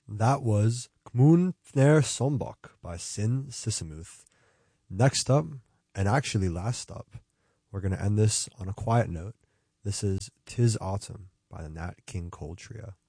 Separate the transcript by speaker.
Speaker 1: That was Kmun Fner Sombok by Sin Sisimuth. Next up, and actually last up, we're going to end this on a quiet note. This is Tis Autumn by the Nat King Cole Trio.